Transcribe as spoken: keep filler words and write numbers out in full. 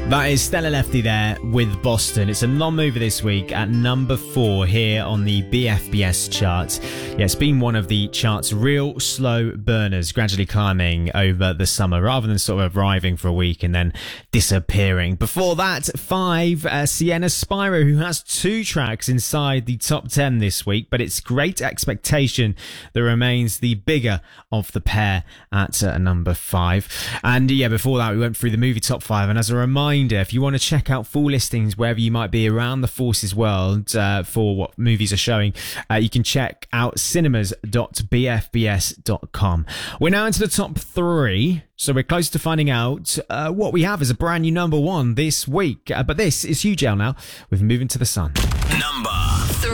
That is Stella Lefty there with Boston. It's a non-mover this week at number four here on the B F B S chart. Yeah, it's been one of the chart's real slow burners, gradually climbing over the summer rather than sort of arriving for a week and then disappearing. Before that, five, uh, Sienna Spyro, who has two tracks inside the top ten this week, but it's Great Expectation that remains the bigger of the pair at uh, number five. And yeah, before that, we went through the movie top five, and as a reminder, if you want to check out full listings wherever you might be around the Forces world uh, for what movies are showing, uh, you can check out cinemas dot b f b s dot com. We're now into the top three, so we're close to finding out uh, what we have as a brand new number one this week. Uh, but this is Hugh Jail now with Moving to the Sun. Number